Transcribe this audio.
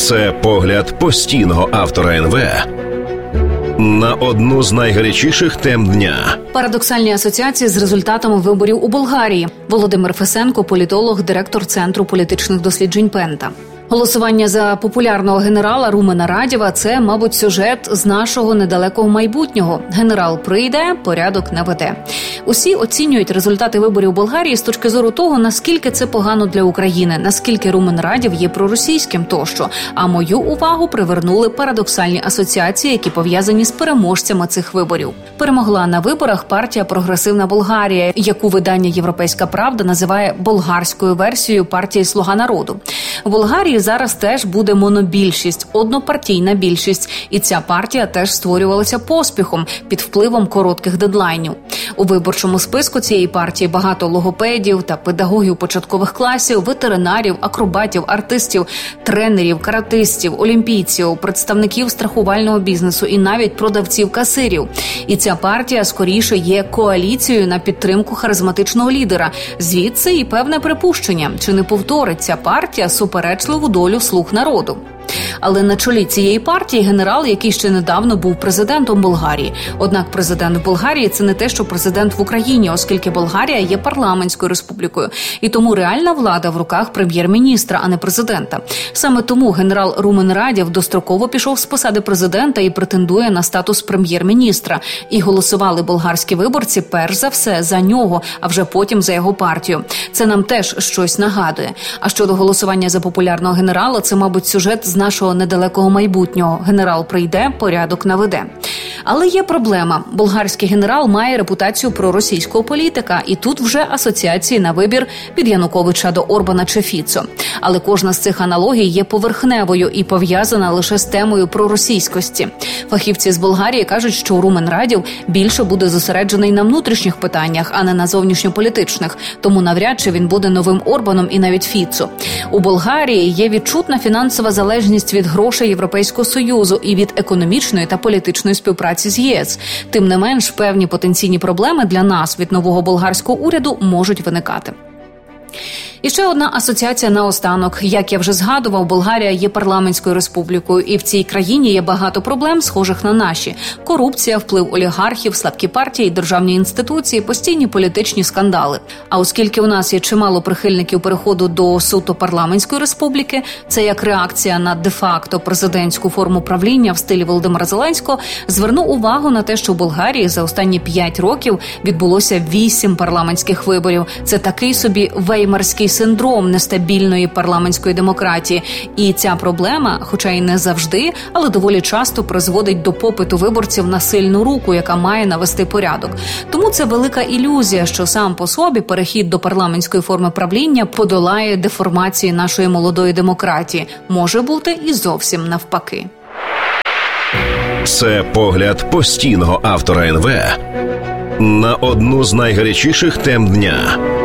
Це погляд постійного автора НВ на одну з найгарячіших тем дня. Парадоксальні асоціації з результатами виборів у Болгарії. Володимир Фесенко, політолог, директор Центру політичних досліджень Пента. Голосування за популярного генерала Румена Радєва – це, мабуть, сюжет з нашого недалекого майбутнього. Генерал прийде, порядок наведе. Усі оцінюють результати виборів у Болгарії з точки зору того, наскільки це погано для України, наскільки Румен Радєв є проросійським тощо. А мою увагу привернули парадоксальні асоціації, які пов'язані з переможцями цих виборів. Перемогла на виборах партія «Прогресивна Болгарія», яку видання «Європейська правда» називає болгарською версією партії «Слуга народу». У Болгарії зараз теж буде монобільшість, однопартійна більшість. І ця партія теж створювалася поспіхом, під впливом коротких дедлайнів. У виборчому списку цієї партії багато логопедів та педагогів початкових класів, ветеринарів, акробатів, артистів, тренерів, каратистів, олімпійців, представників страхувального бізнесу і навіть продавців-касирів. І ця партія скоріше є коаліцією на підтримку харизматичного лідера. Звідси і певне припущення, чи не повторить ця партія суперечливу долю «Слуг народу». Але на чолі цієї партії генерал, який ще недавно був президентом Болгарії. Однак президент в Болгарії – це не те, що президент в Україні, оскільки Болгарія є парламентською республікою. І тому реальна влада в руках прем'єр-міністра, а не президента. Саме тому генерал Румен Радєв достроково пішов з посади президента і претендує на статус прем'єр-міністра. І голосували болгарські виборці перш за все за нього, а вже потім за його партію. Це нам теж щось нагадує. А щодо голосування за популярного генерала, це, мабуть, сюжет з нашого недалекого майбутнього. Генерал прийде, порядок наведе. Але є проблема. Болгарський генерал має репутацію проросійського політика, і тут вже асоціації на вибір від Януковича до Орбана чи Фіцо. Але кожна з цих аналогій є поверхневою і пов'язана лише з темою проросійськості. Фахівці з Болгарії кажуть, що Румен Радєв більше буде зосереджений на внутрішніх питаннях, а не на зовнішньополітичних. Тому навряд чи він буде новим Орбаном і навіть Фіцо. У Болгарії є відчутна фінансова залежність від грошей Європейського Союзу і від економічної та політичної співпраці з ЄС. Тим не менш, певні потенційні проблеми для нас від нового болгарського уряду можуть виникати. І ще одна асоціація наостанок. Як я вже згадував, Болгарія є парламентською республікою, і в цій країні є багато проблем, схожих на наші. Корупція, вплив олігархів, слабкі партії, державні інституції, постійні політичні скандали. А оскільки у нас є чимало прихильників переходу до суто парламентської республіки, це як реакція на де-факто президентську форму правління в стилі Володимира Зеленського, зверну увагу на те, що в Болгарії за останні 5 років відбулося 8 парламентських виборів. Це такий собі веймарський синдром нестабільної парламентської демократії. І ця проблема, хоча й не завжди, але доволі часто призводить до попиту виборців на сильну руку, яка має навести порядок. Тому це велика ілюзія, що сам по собі перехід до парламентської форми правління подолає деформації нашої молодої демократії. Може бути і зовсім навпаки. Це погляд постійного автора НВ на одну з найгарячіших тем дня.